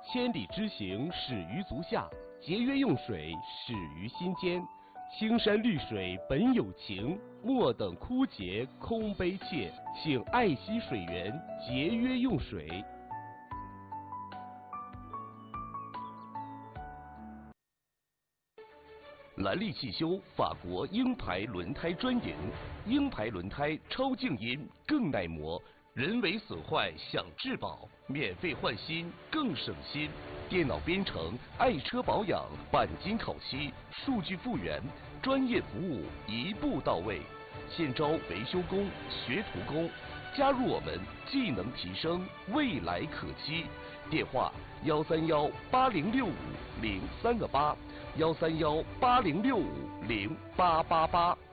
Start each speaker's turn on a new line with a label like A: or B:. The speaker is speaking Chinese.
A: 千里之行，始于足下；节约用水，始于心间。青山绿水本有情，莫等枯竭空悲切。请爱惜水源，节约用水。蓝力汽修法国鹰牌轮胎专营，鹰牌轮胎超静音，更耐磨，人为损坏享质保，免费换新更省心。电脑编程，爱车保养，钣金烤漆，数据复原，专业服务一步到位。现招维修工、学徒工，加入我们，技能提升，未来可期。电话131806503个8，13180650888。